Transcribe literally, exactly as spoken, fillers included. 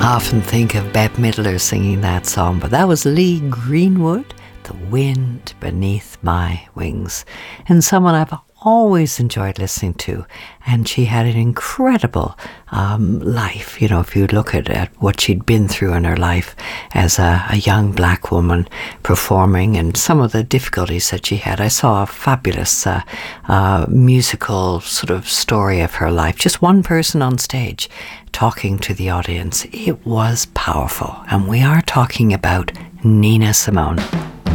often think of Bette Midler singing that song, but that was Lee Greenwood, The Wind Beneath My Wings, and someone I've always enjoyed listening to. And she had an incredible um, life. You know, if you look at, at what she'd been through in her life as a, a young black woman performing and some of the difficulties that she had. I saw a fabulous uh, uh, musical sort of story of her life. Just one person on stage talking to the audience. It was powerful. And we are talking about Nina Simone.